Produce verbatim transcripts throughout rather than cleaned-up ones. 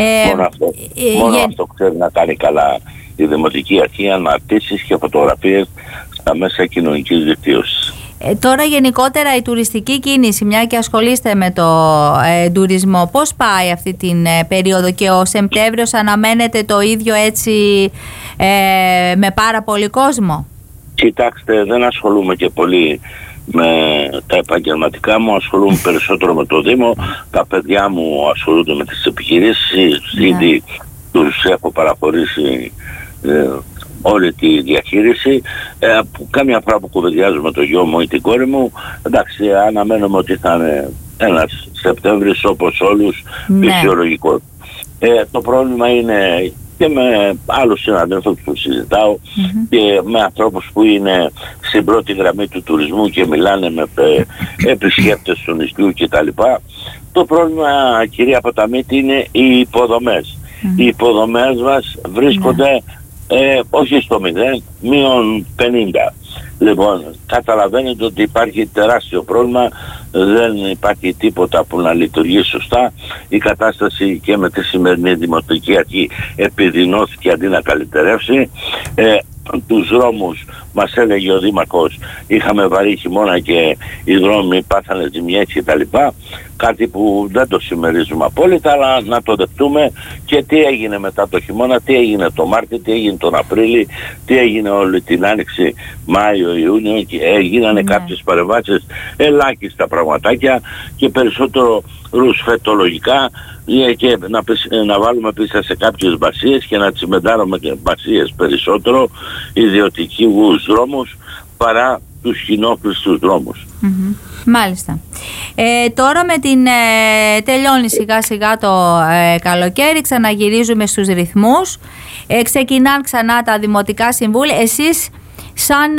Ε, μόνο αυτό, ε, μόνο ε, αυτό ξέρει να κάνει καλά η Δημοτική Αρχή, αναρτήσεις και φωτογραφίες στα μέσα κοινωνικής δικτύωσης. Ε, τώρα γενικότερα η τουριστική κίνηση, μια και ασχολείστε με το ε, τουρισμό, πώς πάει αυτή την ε, περίοδο και ο Σεπτέμβριος αναμένεται το ίδιο έτσι ε, με πάρα πολύ κόσμο? Κοιτάξτε, δεν ασχολούμαι και πολύ με τα επαγγελματικά μου, ασχολούμαι περισσότερο με το Δήμο. Τα παιδιά μου ασχολούνται με τις επιχειρήσεις, ναι. Ήδη τους έχω παραχωρήσει ε, όλη τη διαχείριση. Ε, που κάμια φορά που κουβεντιάζω με το γιο μου ή την κόρη μου, εντάξει, αναμένουμε ότι θα είναι ένας Σεπτέμβρης όπως όλους, ναι. φυσιολογικός. Ε, το πρόβλημα είναι και με άλλους συναδέλφους που συζητάω mm-hmm. και με ανθρώπους που είναι στην πρώτη γραμμή του τουρισμού και μιλάνε με ε, επισκέπτες του νησιού κτλ. Το πρόβλημα, κυρία Ποταμίτη, είναι οι υποδομές. Mm-hmm. Οι υποδομές μας βρίσκονται mm-hmm. ε, όχι στο μηδέν, μείον πενήντα. Λοιπόν, καταλαβαίνετε ότι υπάρχει τεράστιο πρόβλημα, δεν υπάρχει τίποτα που να λειτουργεί σωστά. Η κατάσταση και με τη σημερινή Δημοτική Αρχή επιδεινώθηκε αντί να καλυτερεύσει. Ε, τους δρόμους, μας έλεγε ο Δήμαρχος, είχαμε βαρύ χειμώνα και οι δρόμοι πάθανε ζημιές και τα λοιπά, κάτι που δεν το συμμερίζουμε απόλυτα, αλλά να το δεχτούμε. Και τι έγινε μετά το χειμώνα, τι έγινε το Μάρτιο, τι έγινε τον Απρίλη, τι έγινε όλη την Άνοιξη, Μάιο, Ιούνιο, και έγινανε ναι. κάποιες παρεμβάσεις, ελάχιστα πραγματάκια και περισσότερο ρουσφετολογικά, και να, να βάλουμε πίσω σε κάποιες μπασίες και να τσιμεντάρουμε και μπασίες περισσότερο ιδιωτικούς δρόμους παρά τους κοινόχρηστους δρόμους. Mm-hmm. Μάλιστα. Ε, τώρα με την ε, τελειώνει σιγά σιγά το ε, καλοκαίρι, ξαναγυρίζουμε στους ρυθμούς, ε, ξεκινάν ξανά τα δημοτικά συμβούλια. Εσείς σαν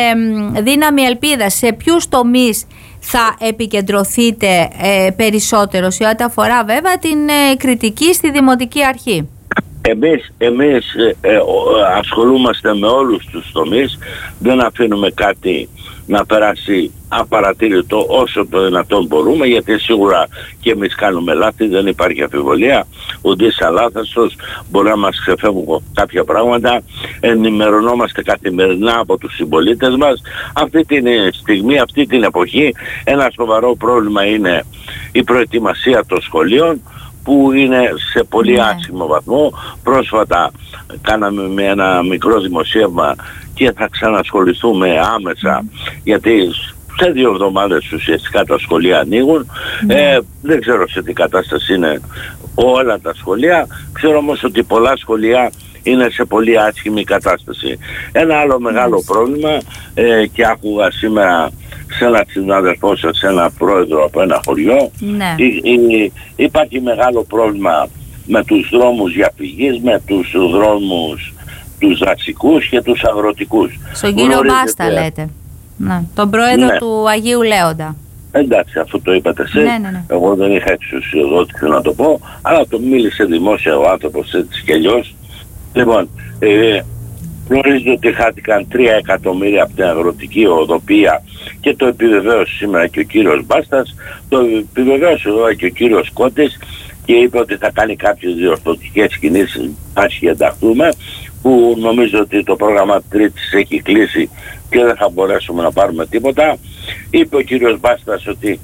ε, δύναμη ελπίδας, σε ποιους τομείς θα επικεντρωθείτε ε, περισσότερο σε ό,τι αφορά βέβαια την ε, κριτική στη Δημοτική Αρχή? Εμείς, εμείς ε, ε, ασχολούμαστε με όλους τους τομείς, δεν αφήνουμε κάτι να περάσει απαρατήρητο όσο το δυνατόν μπορούμε, γιατί σίγουρα και εμείς κάνουμε λάθη, δεν υπάρχει αμφιβολία, ούτε σαν λάθος μπορεί να μας ξεφεύγουν κάποια πράγματα, ενημερωνόμαστε καθημερινά από τους συμπολίτες μας. Αυτή τη στιγμή, αυτή την εποχή, ένα σοβαρό πρόβλημα είναι η προετοιμασία των σχολείων, που είναι σε πολύ yeah. άσχημο βαθμό. Πρόσφατα κάναμε με ένα μικρό δημοσίευμα και θα ξανασχοληθούμε άμεσα, mm. γιατί σε δύο εβδομάδες ουσιαστικά τα σχολεία ανοίγουν. Mm. Ε, δεν ξέρω σε τι κατάσταση είναι όλα τα σχολεία. Ξέρω όμως ότι πολλά σχολεία είναι σε πολύ άσχημη κατάσταση. Ένα άλλο μεγάλο mm. πρόβλημα, ε, και άκουγα σήμερα σε ένα συνάδελφό σας, σε ένα πρόεδρο από ένα χωριό, ναι. Υ, υ, υπάρχει μεγάλο πρόβλημα με τους δρόμους διαφυγής, με τους δρόμους τους δασικούς και τους αγροτικούς. Στον κύριο Μπάστα λέτε, ναι, τον πρόεδρο ναι. του Αγίου Λέοντα. Εντάξει, αφού το είπατε εσείς, ναι, ναι, ναι. εγώ δεν είχα εξουσιοδότηση να το πω, αλλά το μίλησε δημόσια ο άνθρωπος έτσι κι αλλιώς. Λοιπόν, ε, γνωρίζετε ότι χάθηκαν τρία εκατομμύρια από την αγροτική οδοπία και το επιβεβαίωσε σήμερα και ο κύριος Μπάστας, το επιβεβαίωσε εδώ και ο κύριος Κώτης και είπε ότι θα κάνει κάποιες διορθωτικές κινήσεις, ας ενταχθούμε, που νομίζω ότι το πρόγραμμα Τρίτης έχει κλείσει και δεν θα μπορέσουμε να πάρουμε τίποτα. Είπε ο κύριος Μπάστας ότι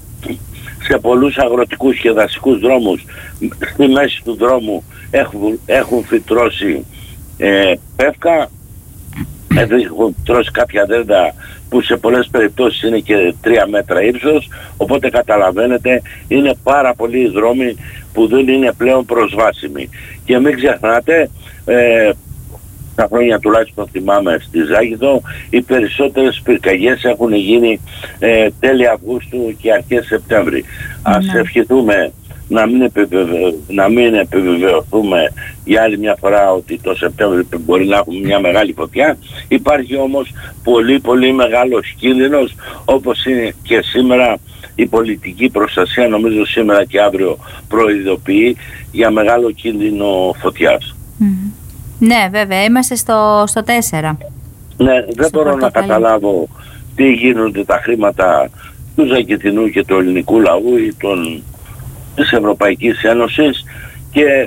σε πολλούς αγροτικούς και δασικούς δρόμους, στη μέση του δρόμου έχουν, έχουν φυτρώσει ε, πεύκα, έχουν τρώσει κάποια δέντα που σε πολλές περιπτώσεις είναι και τρία μέτρα ύψος, οπότε καταλαβαίνετε είναι πάρα πολλοί δρόμοι που δεν είναι πλέον προσβάσιμοι. Και μην ξεχνάτε, ε, τα χρόνια τουλάχιστον θυμάμαι στη Ζάγιδο, οι περισσότερες πυρκαγιές έχουν γίνει ε, τέλη Αυγούστου και αρχές Σεπτέμβρη. Mm-hmm. Ας ευχηθούμε να μην, επιβεβαι... να μην επιβεβαιωθούμε για άλλη μια φορά ότι το Σεπτέμβριο μπορεί να έχουμε μια μεγάλη φωτιά. Υπάρχει όμως πολύ πολύ μεγάλος κίνδυνος, όπως είναι και σήμερα η πολιτική προστασία, νομίζω σήμερα και αύριο προειδοποιεί για μεγάλο κίνδυνο φωτιάς. Mm-hmm. Ναι, βέβαια, είμαστε στο, στο τέσσερα. Ναι, δεν στο μπορώ να καταλάβω τι γίνονται τα χρήματα του Ζακετινού και του ελληνικού λαού ή των, της Ευρωπαϊκής Ένωσης, και